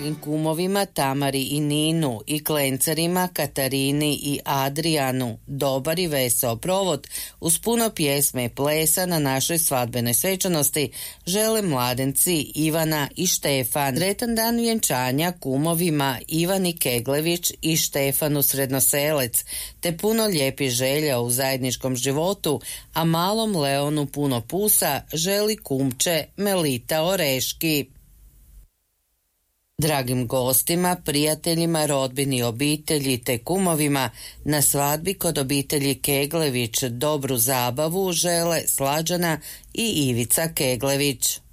kumovima Tamari i Ninu i klencarima Katarini i Adrijanu dobar i veseo provod uz puno pjesme i plesa na našoj svadbenoj svečanosti žele mladenci Ivana i Štefan. Sretan dan vjenčanja kumovima Ivani Keglević i Štefanu Srednoselec, te puno lijepih želja u zajedničkom životu, a malom Leonu puno pusa želi kumče Melita Oreški. Dragim gostima, prijateljima, rodbini i obitelji te kumovima na svadbi kod obitelji Keglević dobru zabavu žele Slađana i Ivica Keglević.